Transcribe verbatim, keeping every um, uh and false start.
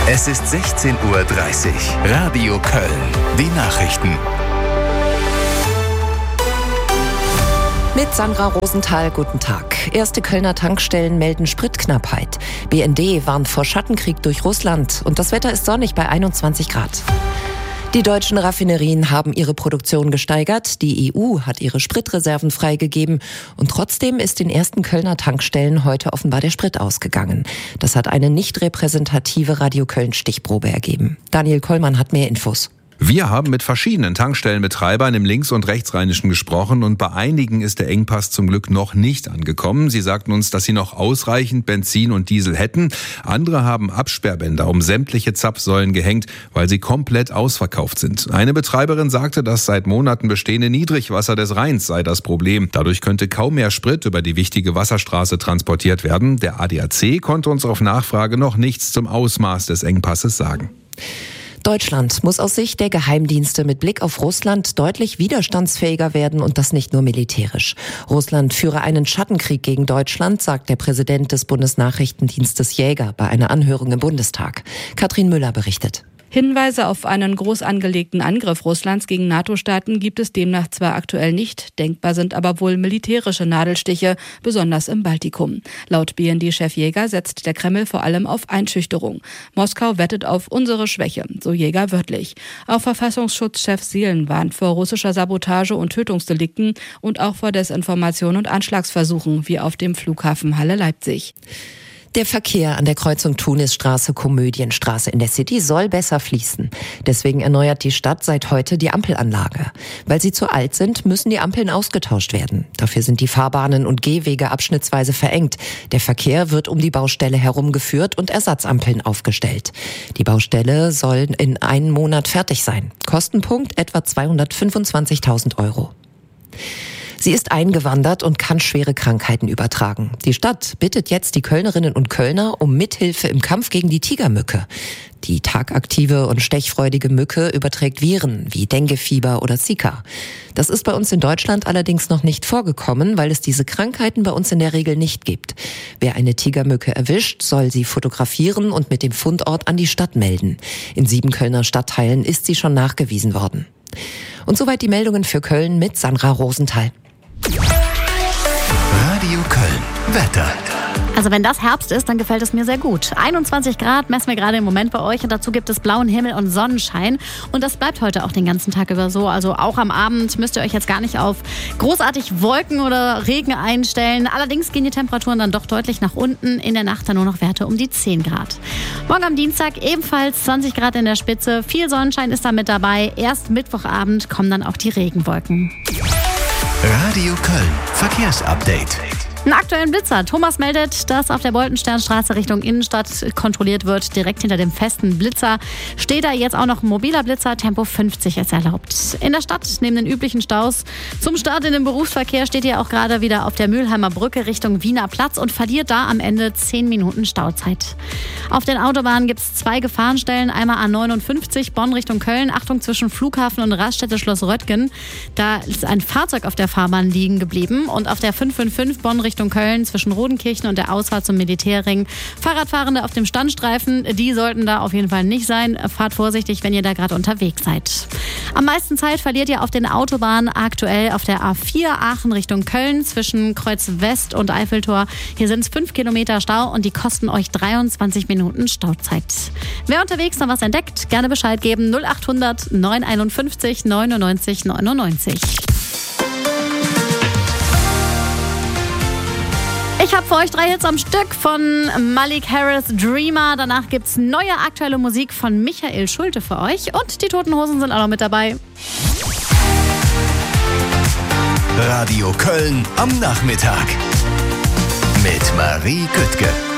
Es ist sechzehn Uhr dreißig. Radio Köln. Die Nachrichten. Mit Sandra Rosenthal, guten Tag. Erste Kölner Tankstellen melden Spritknappheit. B N D warnt vor Schattenkrieg durch Russland. Und das Wetter ist sonnig bei einundzwanzig Grad. Die deutschen Raffinerien haben ihre Produktion gesteigert. Die E U hat ihre Spritreserven freigegeben. Und trotzdem ist den ersten Kölner Tankstellen heute offenbar der Sprit ausgegangen. Das hat eine nicht repräsentative Radio Köln-Stichprobe ergeben. Daniel Kollmann hat mehr Infos. Wir haben mit verschiedenen Tankstellenbetreibern im links- und rechtsrheinischen gesprochen und bei einigen ist der Engpass zum Glück noch nicht angekommen. Sie sagten uns, dass sie noch ausreichend Benzin und Diesel hätten. Andere haben Absperrbänder um sämtliche Zapfsäulen gehängt, weil sie komplett ausverkauft sind. Eine Betreiberin sagte, das seit Monaten bestehende Niedrigwasser des Rheins sei das Problem. Dadurch könnte kaum mehr Sprit über die wichtige Wasserstraße transportiert werden. Der A D A C konnte uns auf Nachfrage noch nichts zum Ausmaß des Engpasses sagen. Deutschland muss aus Sicht der Geheimdienste mit Blick auf Russland deutlich widerstandsfähiger werden und das nicht nur militärisch. Russland führe einen Schattenkrieg gegen Deutschland, sagt der Präsident des Bundesnachrichtendienstes Jäger bei einer Anhörung im Bundestag. Katrin Müller berichtet. Hinweise auf einen groß angelegten Angriff Russlands gegen NATO-Staaten gibt es demnach zwar aktuell nicht, denkbar sind aber wohl militärische Nadelstiche, besonders im Baltikum. Laut B N D-Chef Jäger setzt der Kreml vor allem auf Einschüchterung. Moskau wettet auf unsere Schwäche, so Jäger wörtlich. Auch Verfassungsschutzchef Seelen warnt vor russischer Sabotage und Tötungsdelikten und auch vor Desinformation und Anschlagsversuchen, wie auf dem Flughafen Halle-Leipzig. Der Verkehr an der Kreuzung Tunis-Straße-Komödienstraße in der City soll besser fließen. Deswegen erneuert die Stadt seit heute die Ampelanlage. Weil sie zu alt sind, müssen die Ampeln ausgetauscht werden. Dafür sind die Fahrbahnen und Gehwege abschnittsweise verengt. Der Verkehr wird um die Baustelle herumgeführt und Ersatzampeln aufgestellt. Die Baustelle soll in einem Monat fertig sein. Kostenpunkt etwa zweihundertfünfundzwanzigtausend Euro. Sie ist eingewandert und kann schwere Krankheiten übertragen. Die Stadt bittet jetzt die Kölnerinnen und Kölner um Mithilfe im Kampf gegen die Tigermücke. Die tagaktive und stechfreudige Mücke überträgt Viren wie Denguefieber oder Zika. Das ist bei uns in Deutschland allerdings noch nicht vorgekommen, weil es diese Krankheiten bei uns in der Regel nicht gibt. Wer eine Tigermücke erwischt, soll sie fotografieren und mit dem Fundort an die Stadt melden. In sieben Kölner Stadtteilen ist sie schon nachgewiesen worden. Und soweit die Meldungen für Köln mit Sandra Rosenthal. Radio Köln. Wetter. Also wenn das Herbst ist, dann gefällt es mir sehr gut. einundzwanzig Grad messen wir gerade im Moment bei euch und dazu gibt es blauen Himmel und Sonnenschein. Und das bleibt heute auch den ganzen Tag über so. Also auch am Abend müsst ihr euch jetzt gar nicht auf großartig Wolken oder Regen einstellen. Allerdings gehen die Temperaturen dann doch deutlich nach unten. In der Nacht dann nur noch Werte um die zehn Grad. Morgen am Dienstag ebenfalls zwanzig Grad in der Spitze. Viel Sonnenschein ist da mit dabei. Erst Mittwochabend kommen dann auch die Regenwolken. Radio Köln. Verkehrsupdate. Einen aktuellen Blitzer. Thomas meldet, dass auf der Boltensternstraße Richtung Innenstadt kontrolliert wird. Direkt hinter dem festen Blitzer steht da jetzt auch noch ein mobiler Blitzer. Tempo fünfzig ist erlaubt. In der Stadt, neben den üblichen Staus, zum Start in den Berufsverkehr steht ihr auch gerade wieder auf der Mülheimer Brücke Richtung Wiener Platz und verliert da am Ende zehn Minuten Stauzeit. Auf den Autobahnen gibt es zwei Gefahrenstellen. Einmal A neunundfünfzig Bonn Richtung Köln. Achtung, zwischen Flughafen und Raststätte Schloss Röttgen. Da ist ein Fahrzeug auf der Fahrbahn liegen geblieben. Und auf der fünf fünf fünf Bonn Richtung Köln zwischen Rodenkirchen und der Ausfahrt zum Militärring. Fahrradfahrende auf dem Standstreifen, die sollten da auf jeden Fall nicht sein. Fahrt vorsichtig, wenn ihr da gerade unterwegs seid. Am meisten Zeit verliert ihr auf den Autobahnen aktuell auf der A vier Aachen Richtung Köln zwischen Kreuz West und Eiffeltor. Hier sind es fünf Kilometer Stau und die kosten euch dreiundzwanzig Minuten Stauzeit. Wer unterwegs noch was entdeckt, gerne Bescheid geben. null achthundert neunundeinundfünfzig neunundneunzig neunundneunzig. Ich habe für euch drei Hits am Stück von Malik Harris, Dreamer. Danach gibt's neue aktuelle Musik von Michael Schulte für euch. Und die Toten Hosen sind auch noch mit dabei. Radio Köln am Nachmittag. Mit Marie Güttke.